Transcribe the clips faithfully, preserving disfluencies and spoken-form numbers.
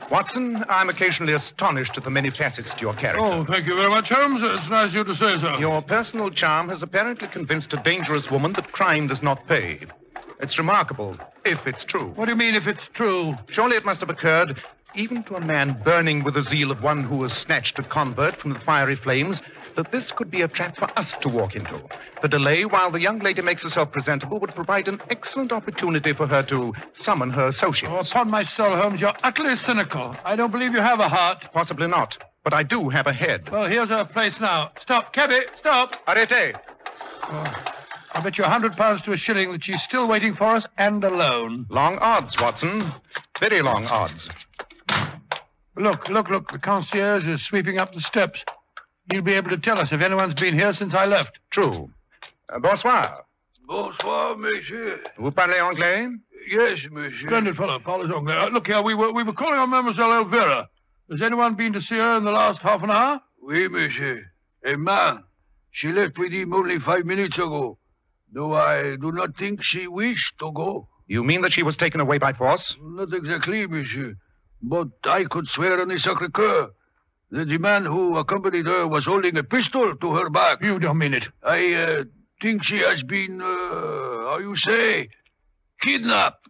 Watson, I'm occasionally astonished at the many facets to your character. Oh, thank you very much, Holmes. It's nice of you to say so. Your personal charm has apparently convinced a dangerous woman that crime does not pay. It's remarkable, if it's true. What do you mean, if it's true? Surely it must have occurred, even to a man burning with the zeal of one who has snatched a convert from the fiery flames, that this could be a trap for us to walk into. The delay while the young lady makes herself presentable would provide an excellent opportunity for her to summon her associates. Oh, upon my soul, Holmes, you're utterly cynical. I don't believe you have a heart. Possibly not, but I do have a head. Well, here's our place now. Stop, cabby, stop. Arrêtez. Oh, I bet you a hundred pounds to a shilling that she's still waiting for us and alone. Long odds, Watson. Very long odds. Look, look, look. The concierge is sweeping up the steps. He'll be able to tell us if anyone's been here since I left. True. Uh, bonsoir. Bonsoir, monsieur. Vous parlez anglais? Yes, monsieur. Splendid fellow, Paul is on there. Look here, we were, we were calling on Mademoiselle Elvira. Has anyone been to see her in the last half an hour? Oui, monsieur. A man. She left with him only five minutes ago. Though I do not think she wished to go. You mean that she was taken away by force? Not exactly, monsieur. But I could swear on the Sacré-Cœur that the man who accompanied her was holding a pistol to her back. You don't mean it. I uh, think she has been, uh, how you say, kidnapped.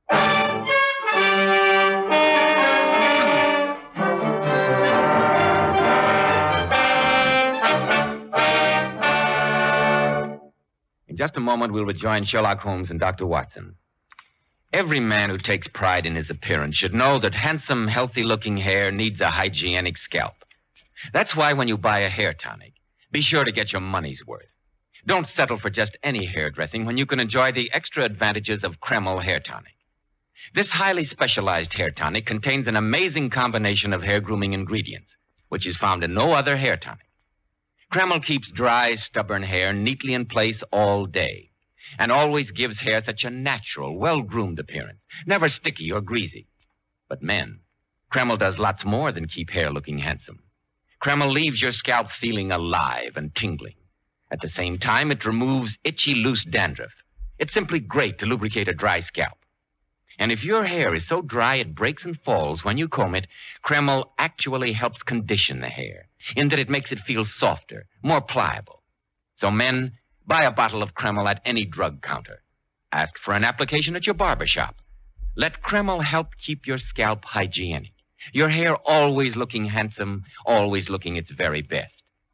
In just a moment, we'll rejoin Sherlock Holmes and Doctor Watson. Every man who takes pride in his appearance should know that handsome, healthy-looking hair needs a hygienic scalp. That's why when you buy a hair tonic, be sure to get your money's worth. Don't settle for just any hairdressing when you can enjoy the extra advantages of Kreml Hair Tonic. This highly specialized hair tonic contains an amazing combination of hair grooming ingredients, which is found in no other hair tonic. Kreml keeps dry, stubborn hair neatly in place all day, and always gives hair such a natural, well-groomed appearance, never sticky or greasy. But men, Kreml does lots more than keep hair looking handsome. Kreml leaves your scalp feeling alive and tingling. At the same time, it removes itchy, loose dandruff. It's simply great to lubricate a dry scalp. And if your hair is so dry it breaks and falls when you comb it, Kreml actually helps condition the hair, in that it makes it feel softer, more pliable. So men, buy a bottle of Kreml at any drug counter. Ask for an application at your barber shop. Let Kreml help keep your scalp hygienic. Your hair always looking handsome, always looking its very best.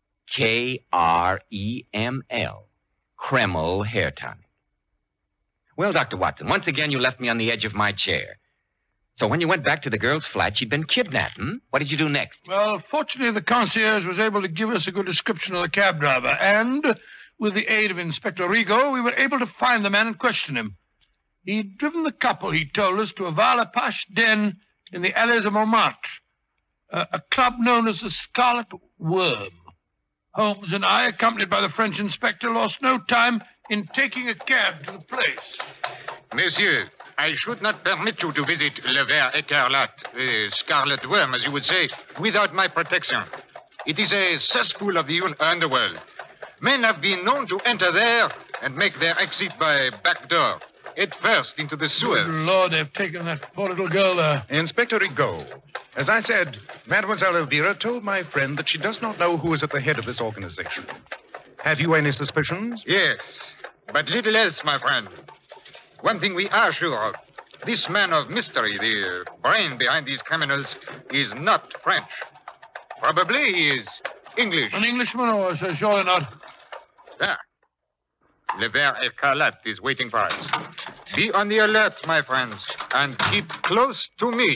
K R E M L. Kreml Hair Tonic. Well, Doctor Watson, once again you left me on the edge of my chair. So when you went back to the girl's flat, she'd been kidnapped, hmm? What did you do next? Well, fortunately, the concierge was able to give us a good description of the cab driver, and with the aid of Inspector Rigaud, we were able to find the man and question him. He'd driven the couple, he told us, to a Val-a-Pache den in the alleys of Montmartre, uh, a club known as the Scarlet Worm. Holmes and I, accompanied by the French inspector, lost no time in taking a cab to the place. Monsieur, I should not permit you to visit Le Vert Écarlate, the Scarlet Worm, as you would say, without my protection. It is a cesspool of the un- underworld. Men have been known to enter there and make their exit by back door. Head first into the sewers. Good Lord, they've taken that poor little girl there. Inspector Rigaud, as I said, Mademoiselle Elvira told my friend that she does not know who is at the head of this organization. Have you any suspicions? Yes, but little else, my friend. One thing we are sure of. This man of mystery, the brain behind these criminals, is not French. Probably he is English. An Englishman, or so surely not? Ah. Le Vert Écarlate is waiting for us. Be on the alert, my friends, and keep close to me.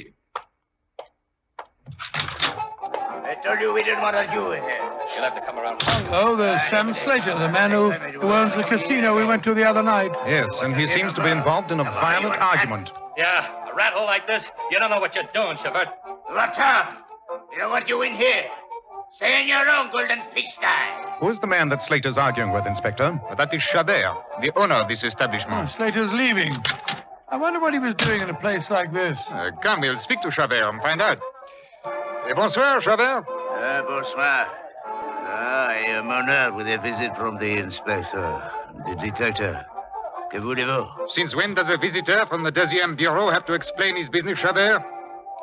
I told you we didn't want to do it here. You'll have to come around. Oh, there's Sam Slater, the man who, who owns the casino we went to the other night. Yes, and he seems to be involved in a violent argument. Yeah, a rattle like this, you don't know what you're doing, Chabert. Latin, you know what you in here? Stay in your own golden pigsty. Who's the man that Slater's arguing with, Inspector? That is Chabert, the owner of this establishment. Oh, Slater's leaving. I wonder what he was doing in a place like this. Uh, come, we'll speak to Chabert and find out. Eh, bonsoir, Chabert. Ah, bonsoir. Ah, I am honored with a visit from the inspector, the detective. Que voulez-vous? Since when does a visitor from the Deuxième Bureau have to explain his business, Chabert?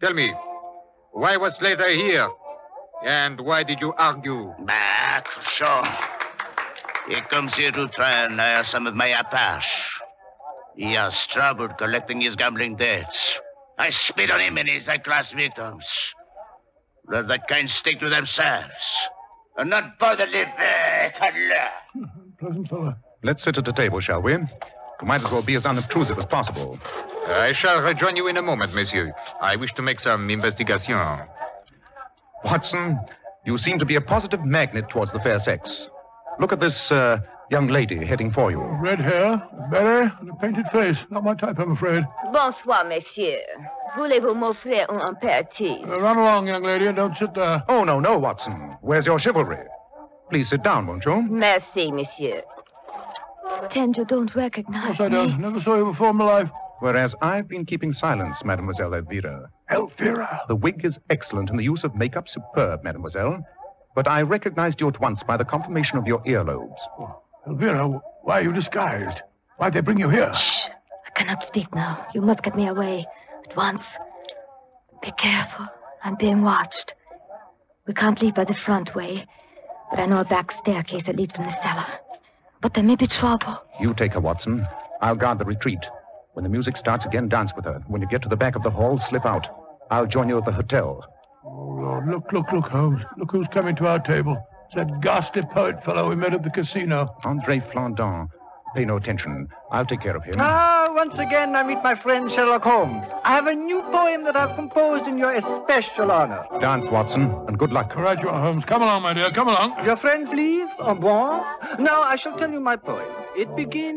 Tell me, why was Slater here? And why did you argue? Back, so. He comes here to try and hire some of my Apache. He has trouble collecting his gambling debts. I spit on him and his high-class victims. Let that kind stick to themselves. And not bother live there. Pleasant fellow. Let's sit at the table, shall we? We might as well be as unobtrusive as possible. I shall rejoin you in a moment, monsieur. I wish to make some investigation. Watson, you seem to be a positive magnet towards the fair sex. Look at this uh, young lady heading for you. Red hair, berry, and a painted face. Not my type, I'm afraid. Bonsoir, messieurs. Voulez-vous m'offrir un apéritif? Uh, run along, young lady, and don't sit there. Oh, no, no, Watson. Where's your chivalry? Please sit down, won't you? Merci, monsieur. Pretend you don't recognize Of course I don't. me. Never saw you before in my life. Whereas I've been keeping silence, Mademoiselle Elvira. Elvira? The wig is excellent and the use of makeup superb, Mademoiselle. But I recognized you at once by the conformation of your earlobes. Oh, Elvira, why are you disguised? Why'd they bring you here? Shh. I cannot speak now. You must get me away. At once. Be careful. I'm being watched. We can't leave by the front way. But I know a back staircase that leads from the cellar. But there may be trouble. You take her, Watson. I'll guard the retreat. When the music starts again, dance with her. When you get to the back of the hall, slip out. I'll join you at the hotel. Oh, Lord. Look, look, look, Holmes. Look who's coming to our table. It's that ghastly poet fellow we met at the casino. Andre Flandin. Pay no attention. I'll take care of him. Ah, once again, I meet my friend Sherlock Holmes. I have a new poem that I've composed in your especial honor. Dance, Watson, and good luck. All right, you are, Holmes. Come along, my dear. Come along. Your friends leave? Au revoir. Now I shall tell you my poem. It begins...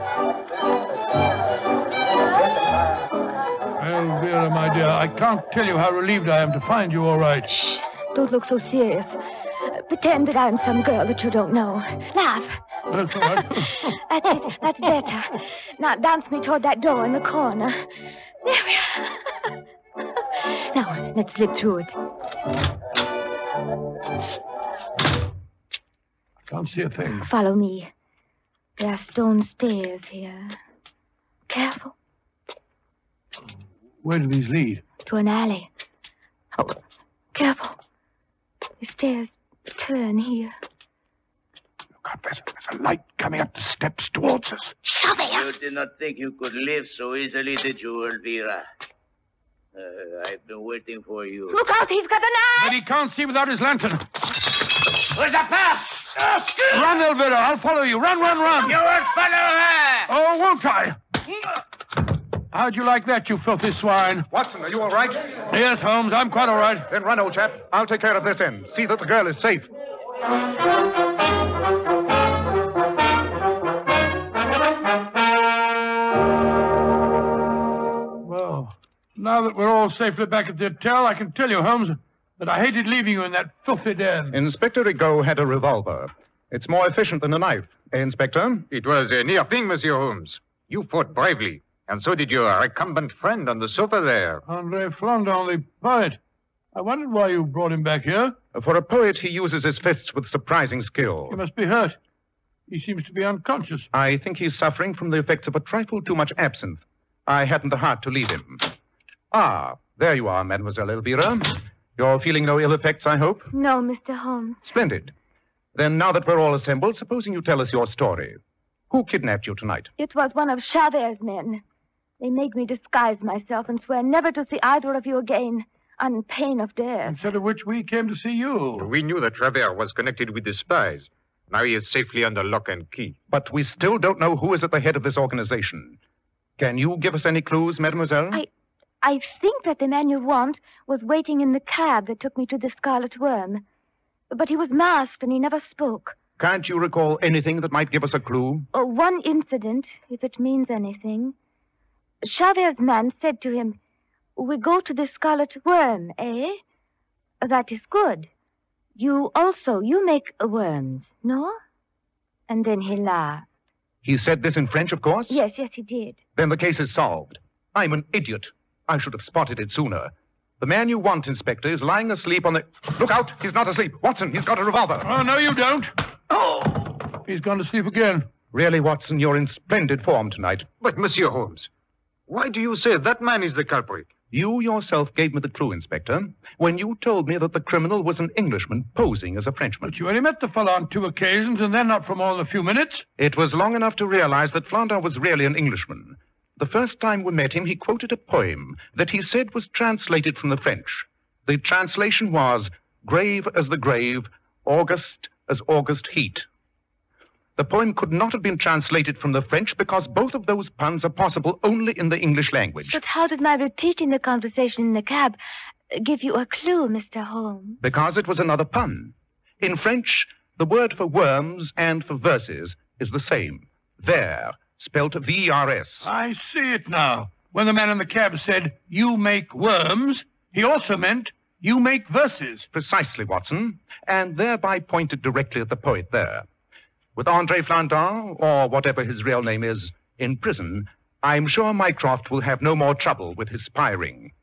Elvira, my dear, I can't tell you how relieved I am to find you all right. Shh. Don't look so serious. Uh, Pretend that I'm some girl that you don't know. Laugh. That's all right. That's it. That's better. Now dance me toward that door in the corner. There we are. Now, let's slip through it. I can't see a thing. Follow me. There are stone stairs here. Careful. Where do these lead? To an alley. Oh, careful. The stairs turn here. Look up, there's, there's a light coming up the steps towards us. Xavier! You did not think you could live so easily, did you, Elvira? Uh, I've been waiting for you. Look out, he's got a But knife! he can't see without his lantern. Where's the pass? Run, Elvira. I'll follow you. Run, run, run. You won't follow her! Oh, won't I? How'd you like that, you filthy swine? Watson, are you all right? Yes, Holmes, I'm quite all right. Then run, old chap. I'll take care of this end. See that the girl is safe. Well, now that we're all safely back at the hotel, I can tell you, Holmes, that I hated leaving you in that filthy den. Inspector Rigaud had a revolver. It's more efficient than a knife. Eh, Inspector? It was a near thing, Monsieur Holmes. You fought bravely, and so did your recumbent friend on the sofa there. Andre Flandin, the poet. I wondered why you brought him back here. For a poet, he uses his fists with surprising skill. He must be hurt. He seems to be unconscious. I think he's suffering from the effects of a trifle too much absinthe. I hadn't the heart to leave him. Ah, there you are, Mademoiselle Elvira. You're feeling no ill effects, I hope? No, Mister Holmes. Splendid. Then now that we're all assembled, supposing you tell us your story. Who kidnapped you tonight? It was one of Chavert's men. They made me disguise myself and swear never to see either of you again, on pain of death. Instead of which we came to see you. We knew that Travers was connected with the spies. Now he is safely under lock and key. But we still don't know who is at the head of this organization. Can you give us any clues, mademoiselle? I, I think that the man you want was waiting in the cab that took me to the Scarlet Worm. But he was masked and he never spoke. Can't you recall anything that might give us a clue? Oh, one incident, if it means anything. Chavert's man said to him, "We go to the Scarlet Worm, eh? That is good. You also, you make worms, no?" And then he laughed. He said this in French, of course? Yes, yes, he did. Then the case is solved. I'm an idiot. I should have spotted it sooner. The man you want, Inspector, is lying asleep on the... Look out! He's not asleep. Watson, he's got a revolver. Oh, no, you don't. Oh! He's gone to sleep again. Really, Watson, you're in splendid form tonight. But, Monsieur Holmes, Why do you say that man is the culprit? You yourself gave me the clue, Inspector, when you told me that the criminal was an Englishman posing as a Frenchman. But you only met the fellow on two occasions, and then not for more than a few minutes. It was long enough to realize that Flandre was really an Englishman. The first time we met him, he quoted a poem that he said was translated from the French. The translation was, grave as the grave, August as August heat. The poem could not have been translated from the French because both of those puns are possible only in the English language. But how did my repeating the conversation in the cab give you a clue, Mister Holmes? Because it was another pun. In French, the word for worms and for verses is the same. Ver, spelt V E R S. I see it now. When the man in the cab said, you make worms, he also meant, you make verses. Precisely, Watson, and thereby pointed directly at the poet there. With Andre Flandre, or whatever his real name is, in prison, I'm sure Mycroft will have no more trouble with his spy ring.